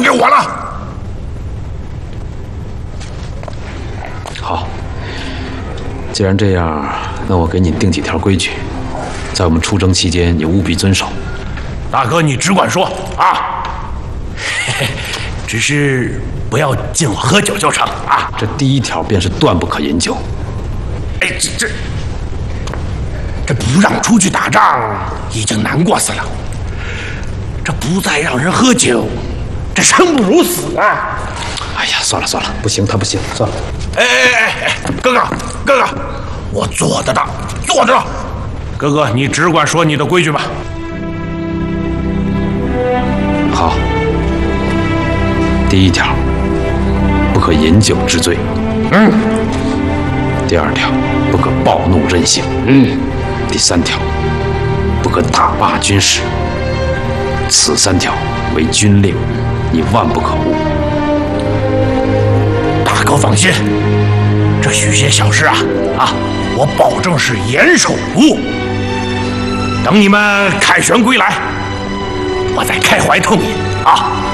交给我了。 好，既然这样，那我给你定几条规矩，在我们出征期间，你务必遵守。 大哥，你只管说啊，只是不要禁我喝酒就成啊。 这第一条便是断不可饮酒。 哎，这不让出去打仗已经难过死了，这不再让人喝酒，这生不如死啊！ 哎呀，算了算了，不行，他不行，算了。 哎，哥哥，我做得到，做得到。哥哥，你只管说你的规矩吧。 好，第一条，不可饮酒之罪。第二条，不可暴怒任性。第三条，不可打罢军使。此3条为军令，你万不可误。 大哥放心，这许些小事啊，我保证是严守不误。等你们凯旋归来，我再开怀痛饮啊！